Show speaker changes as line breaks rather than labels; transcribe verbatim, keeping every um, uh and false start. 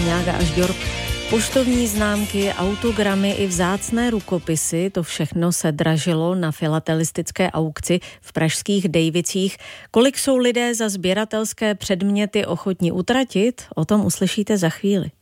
Krajňák a až Ďork. Poštovní známky, autogramy i vzácné rukopisy, to všechno se dražilo na filatelistické aukci v pražských Dejvicích. Kolik jsou lidé za sběratelské předměty ochotni utratit, o tom uslyšíte za chvíli.